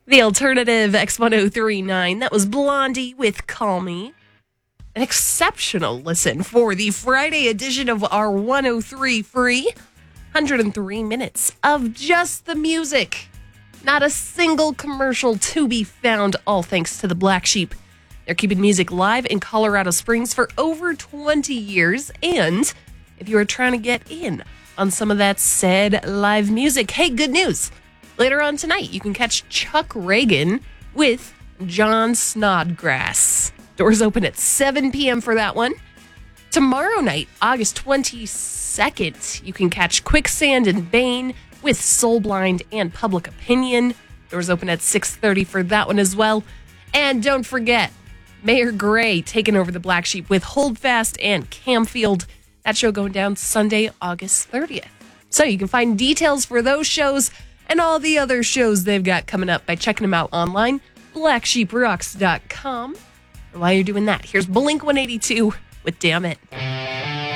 The alternative X1039. That was Blondie with Call Me. An exceptional listen for the Friday edition of our 103 Free. 103 minutes of just the music. Not a single commercial to be found, all thanks to the Black Sheep. They're keeping music live in Colorado Springs for over 20 years. And if you are trying to get in on some of that said live music, hey, good news. Later on tonight, you can catch Chuck Reagan with John Snodgrass. Doors open at 7 p.m. for that one. Tomorrow night, August 22nd, you can catch Quicksand and Bane with Soulblind and Public Opinion. Doors open at 6:30 for that one as well. And don't forget, Mayor Gray taking over the Black Sheep with Holdfast and Camfield. That show going down Sunday, August 30th. So you can find details for those shows and all the other shows they've got coming up by checking them out online, blacksheeprocks.com. And while you're doing that, here's Blink 182 with Damn It.